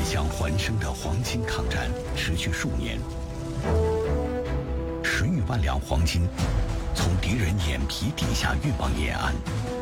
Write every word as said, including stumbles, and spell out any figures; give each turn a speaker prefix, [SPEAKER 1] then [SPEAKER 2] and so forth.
[SPEAKER 1] 响环生的黄金抗战持续数年，十余万两黄金从敌人眼皮底下运往延安，